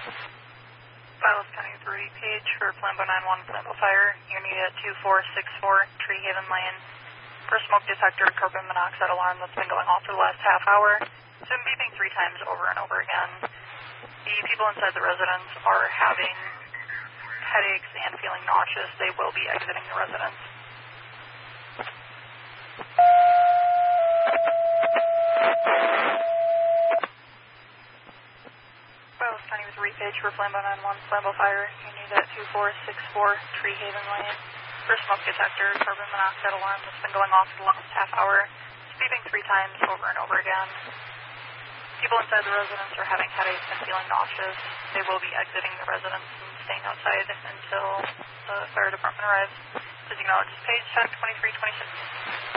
Silas County with Rudy Page for Flambeau 9-1 Flambeau Fire. Unit at 2464 Tree Haven Lane. For smoke detector carbon monoxide alarm that's been going off for the last half hour. It's been beeping 3 times over and over again. The people inside the residence are having headaches and feeling nauseous. They will be exiting the residence. Silas County with Rudy Page for Flambeau 9-1 Flambeau Fire. Unit at 2464 Tree Haven Lane. For smoke detector, carbon monoxide alarm that's been going off for the last half hour. It's beeping 3 times over and over again. People inside the residence are having headaches and feeling nauseous. They will be exiting the residence and staying outside until the fire department arrives. As you know, it's page 102326.